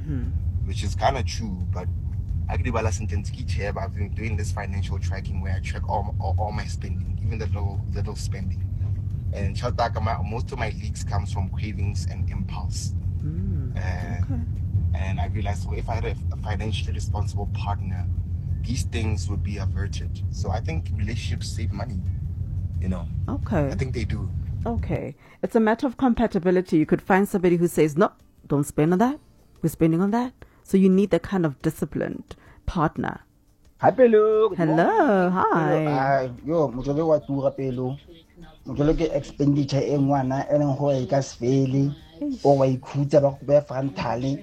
which is kind of true, but I've been doing this financial tracking where I track all my spending, even the little spending. And most of my leaks comes from cravings and impulse. And I realized, well, if I had a financially responsible partner, these things would be averted. So I think relationships save money, Okay. I think they do. Okay. It's a matter of compatibility. You could find somebody who says, no, don't spend on that. We're spending on that. So you need that kind of disciplined partner. Hi, Pelo. Hello. Hi. Yo, motho wa tura Pelo. Motho ke expenditure e ngwana e leng go e ka sefele o wa ikhutsa ba go be frontale